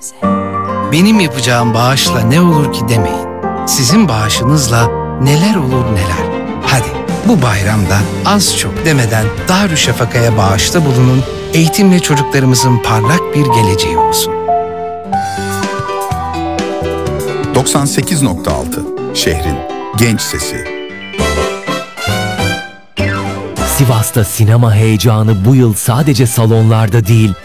Benim yapacağım bağışla ne olur ki demeyin. Sizin bağışınızla neler olur neler. Hadi bu bayramda az çok demeden Darüşşafaka'ya bağışta bulunun, eğitimle çocuklarımızın parlak bir geleceği olsun. 98.6 Şehrin genç sesi. Sivas'ta sinema heyecanı bu yıl sadece salonlarda değil,